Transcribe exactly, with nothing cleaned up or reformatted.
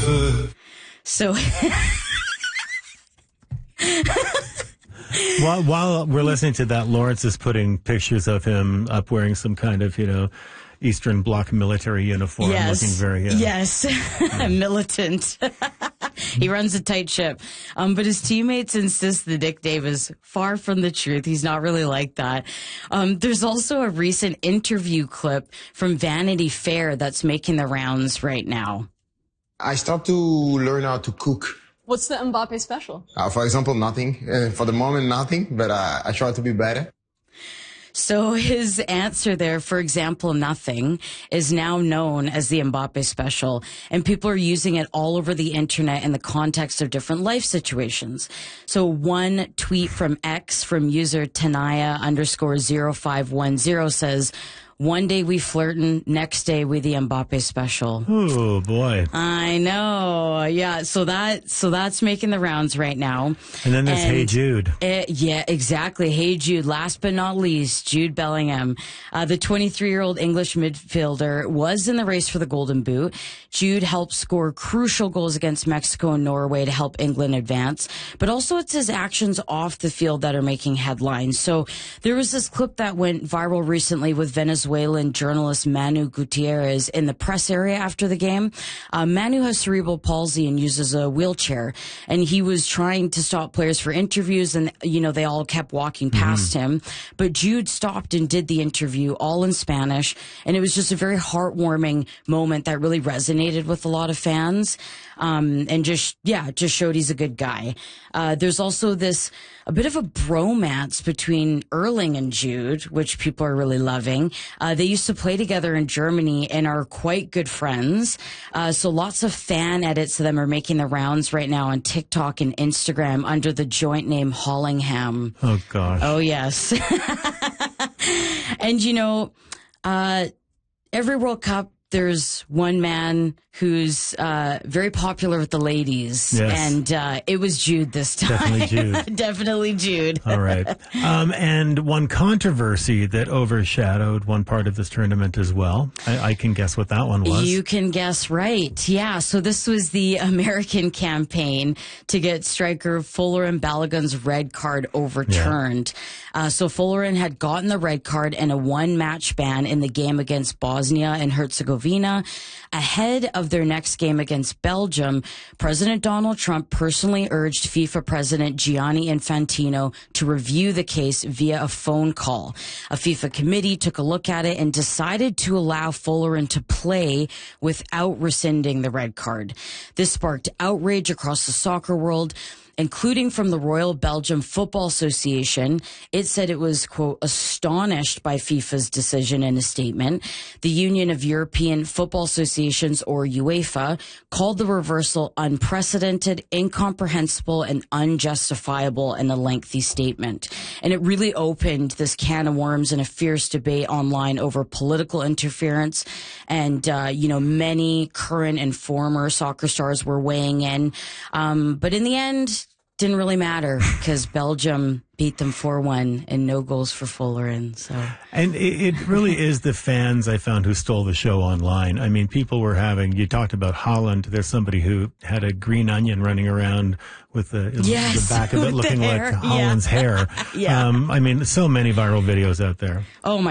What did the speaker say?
feu. So while, while we're listening to that, Lawrence is putting pictures of him up wearing some kind of, you know, Eastern Bloc military uniform, yes, looking very uh, yes, yeah. militant. He runs a tight ship. Um, but his teammates insist that Dick Dave is far from the truth. He's not really like that. Um, there's also a recent interview clip from Vanity Fair that's making the rounds right now. I started to learn how to cook. What's the Mbappe special? Uh, for example, nothing. Uh, for the moment, nothing, but uh, I try to be better. So his answer there, for example, nothing, is now known as the Mbappe special, and people are using it all over the internet in the context of different life situations. So one tweet from X from user Tanaya underscore zero five one zero says, "One day we flirtin', next day we the Mbappe special." Oh boy. I know. Yeah. So that, so that's making the rounds right now. And then there's and Hey Jude. It, yeah, exactly. Hey Jude. Last but not least, Jude Bellingham. Uh, the twenty-three-year-old English midfielder was in the race for the Golden Boot. Jude helped score crucial goals against Mexico and Norway to help England advance. But also it's his actions off the field that are making headlines. So there was this clip that went viral recently with Venezuelan journalist Manu Gutierrez in the press area after the game. Uh, Manu has cerebral palsy and uses a wheelchair, and he was trying to stop players for interviews, and, you know, they all kept walking past mm-hmm. him. But Jude stopped and did the interview all in Spanish, and it was just a very heartwarming moment that really resonated with a lot of fans. Um, and just, yeah, just showed he's a good guy. Uh, there's also this, a bit of a bromance between Erling and Jude, which people are really loving. Uh, they used to play together in Germany and are quite good friends. Uh, so lots of fan edits of them are making the rounds right now on TikTok and Instagram under the joint name Hollingham. Oh, gosh. Oh, yes. And, you know, uh, every World Cup, there's one man who's uh, very popular with the ladies, yes. and uh, it was Jude this time. Definitely Jude. Definitely Jude. All right. Um, and one controversy that overshadowed one part of this tournament as well. I, I can guess what that one was. You can guess right. Yeah. So this was the American campaign to get striker Folarin Balogun's red card overturned. Yeah. Uh, so Folarin had gotten the red card and a one-match ban in the game against Bosnia and Herzegovina. Ahead of their next game against Belgium, President Donald Trump personally urged FIFA President Gianni Infantino to review the case via a phone call. A FIFA committee took a look at it and decided to allow Folarin to play without rescinding the red card. This sparked outrage across the soccer world, including from the Royal Belgium Football Association. It said it was, quote, astonished by FIFA's decision in a statement. The Union of European Football Associations, or UEFA, called the reversal unprecedented, incomprehensible, and unjustifiable in a lengthy statement. And it really opened this can of worms and a fierce debate online over political interference. And, uh, you know, many current and former soccer stars were weighing in. Um, but in the end, didn't really matter because Belgium beat them four one and no goals for Folarin. So, and it, it really is the fans I found who stole the show online. I mean, people were having, you talked about Holland. There's somebody who had a green onion running around with the, yes, the back of it looking like hair. Holland's yeah. hair. yeah. Um, I mean, so many viral videos out there. Oh my